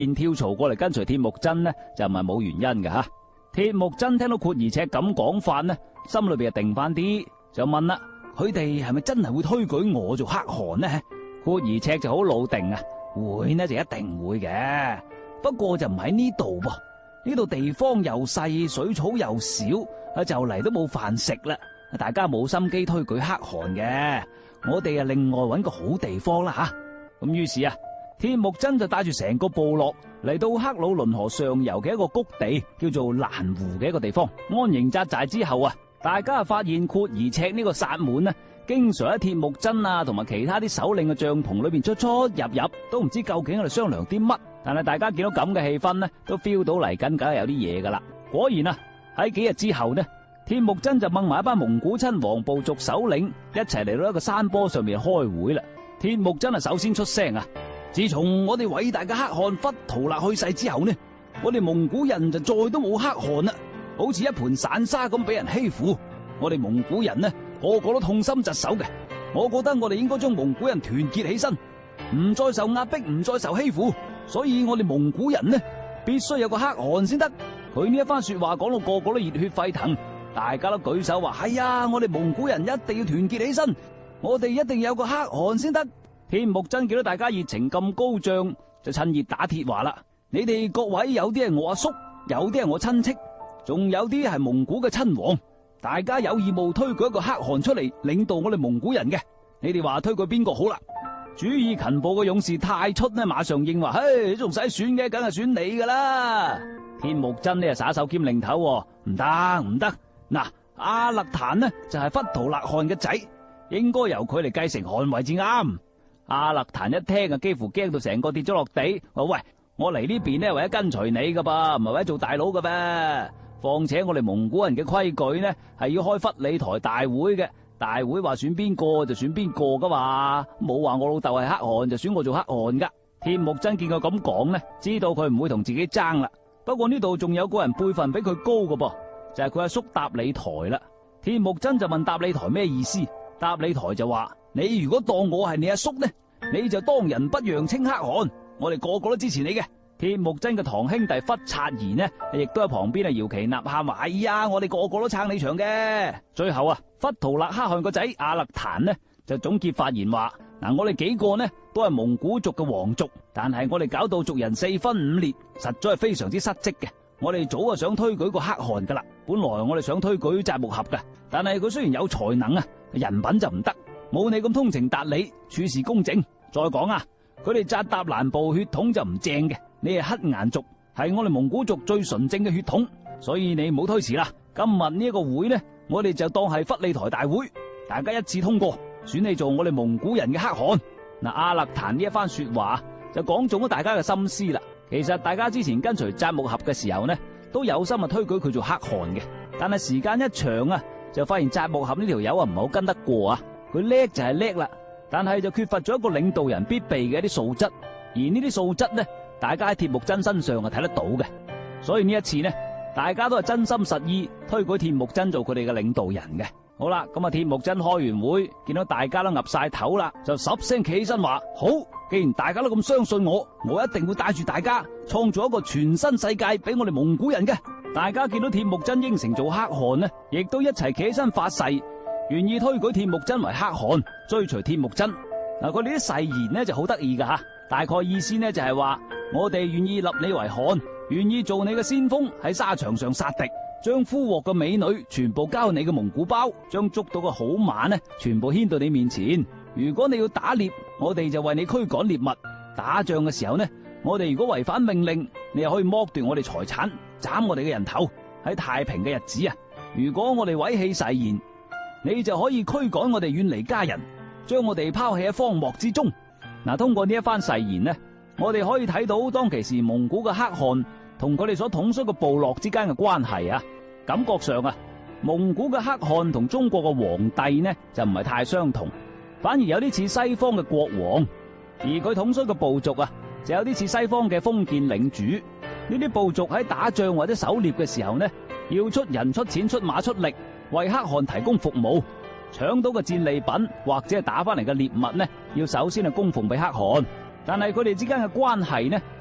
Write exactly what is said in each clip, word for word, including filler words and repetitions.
然跳槽過嚟跟隨鐵木真呢，就唔係冇原因嘅吓。鐵木真聽到闊兒赤咁講法呢，心裏邊就定翻啲，就問啦：佢哋係咪真係會推舉我做可汗呢？闊兒赤就好老定啊，會呢就一定會嘅，不過就唔喺呢度噃。呢度地方又細，水草又少，啊就嚟都冇飯食啦，大家冇心機推舉可汗嘅，我哋啊另外揾個好地方啦吓。咁於是啊，鐵木真就帶住成個部落嚟到克魯倫河上游嘅一個谷地，叫做蘭湖嘅一個地方安營紮寨之後啊，大家啊發現闊兒赤呢個薩滿呢，經常喺鐵木真啊同埋其他啲首領嘅帳篷裏邊出出入入，都唔知究竟喺度商量啲乜。但係大家見到咁嘅氣氛呢，都 feel 到嚟緊梗係有啲嘢噶啦。果然啊，喺幾日之後呢，鐵木真就掹埋一班蒙古親王部族首領一齊嚟到一個山坡上面開會啦。鐵木真啊首先出聲啊，自從我哋偉大嘅可汗忽圖勒去世之後呢，我哋蒙古人就再都冇可汗啦，好似一盤散沙咁俾人欺負。我哋蒙古人呢個個都痛心疾首嘅，我覺得我哋應該將蒙古人團結起身，唔再受壓迫，唔再受欺負。所以我哋蒙古人呢，必須有個可汗先得。佢呢一番說話講到個個都熱血沸騰，大家都舉手話係啊，我哋蒙古人一定要團結起身，我哋一定要有個可汗先得。鐵木真見到大家熱情咁高漲，就趁熱打鐵話啦：你哋各位有啲係我阿叔，有啲係我親戚，仲有啲係蒙古嘅親王，大家有義務推舉一個可汗出嚟領導我哋蒙古人嘅。你哋話推舉邊個好啦？主意勤步嘅勇士太出呢，馬上應話：嘿，仲使選嘅，梗係選你噶啦！鐵木真呢，耍手兼擰頭，唔得唔得。嗱，阿勒坦呢就係忽圖勒汗嘅仔，應該由佢嚟繼承汗位至啱。阿勒坦一聽啊，幾乎驚到成個跌咗落地。話喂，我嚟呢邊呢，為咗跟隨你噶噃，唔係為咗做大佬噶噃。況且我哋蒙古人嘅規矩呢，係要開忽里台大會嘅。大會話選邊個就選邊個噶嘛，冇話我老豆係可汗就選我做可汗噶。鐵木真見佢咁講呢，知道佢唔會同自己爭啦。不過呢度仲有個人輩分比佢高噶噃，就係佢阿叔達里台啦。鐵木真就問達里台咩意思，達里台就話：你如果當我係你阿叔呢，你就當仁不讓稱可汗，我哋個個都支持你嘅。鐵木真嘅堂兄弟忽察兒呢，亦都喺旁邊啊搖旗吶喊話：哎呀，我哋個個都撐你場嘅。最後啊，忽圖勒可汗個仔阿勒坦呢就總結發言話：嗱，我哋幾個呢都係蒙古族嘅皇族，但係我哋搞到族人四分五裂，實在係非常之失職嘅。我哋早啊想推舉個可汗噶啦，本來我哋想推舉扎木合嘅，但係佢雖然有才能啊，人品就唔得，冇你咁通情達理，處事公正。再講啊，佢哋扎達蘭部血統就唔正嘅。你係黑顏族，係我哋蒙古族最純正嘅血統，所以你唔好推遲啦。今日呢一個會呢，我哋就當係忽里台大會，大家一致通過，選你做我哋蒙古人嘅可汗。嗱，阿勒坦呢一番說話就講中咗大家嘅心思啦。其實大家之前跟隨扎木合嘅時候呢，都有心啊推舉佢做可汗嘅，但係時間一長啊，就發現扎木合呢條友啊唔係好跟得過啊。佢叻就係叻啦，但係就缺乏咗一個領導人必備嘅一啲素質，而呢啲素質呢，大家喺鐵木真身上係睇得到嘅。所以呢一次呢，大家都係真心實意推舉鐵木真做佢哋嘅領導人嘅。好啦，咁啊鐵木真開完會，見到大家都岌晒頭啦，就十聲企起身話：好，既然大家都咁相信我，我一定會帶住大家創造一個全新世界俾我哋蒙古人嘅。大家見到鐵木真應承做可汗呢，亦都一齊企起身發誓，願意推舉鐵木真為可汗，追隨鐵木真。嗱，佢哋啲誓言呢就好得意噶吓，大概意思呢就係話，我哋願意立你為汗，願意做你嘅先鋒，喺沙場上殺敵，將俘獲嘅美女全部交你嘅蒙古包，將捉到嘅好馬呢全部牽到你面前。如果你要打獵，我哋就為你驅趕獵物；打仗嘅時候呢，我哋如果違反命令，你又可以剝奪我哋財產，斬我哋嘅人頭。喺太平嘅日子啊，如果我哋違棄誓言，你就可以驅趕我哋遠離家人，將我哋拋棄喺荒漠之中。嗱，通過呢一番誓言呢，我哋可以睇到當其時蒙古嘅可汗同佢哋所統率嘅部落之間嘅關係啊。感覺上啊，蒙古嘅可汗同中國嘅皇帝呢就唔係太相同，反而有啲似西方嘅國王，而佢統率嘅部族啊就有啲似西方嘅封建領主。呢啲部族喺打仗或者狩獵嘅時候呢，要出人出錢出馬出力為可汗提供服務，搶到嘅戰利品或者係打翻嚟嘅獵物呢，要首先係供奉俾可汗。但係佢哋之間嘅關係呢，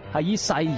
係以誓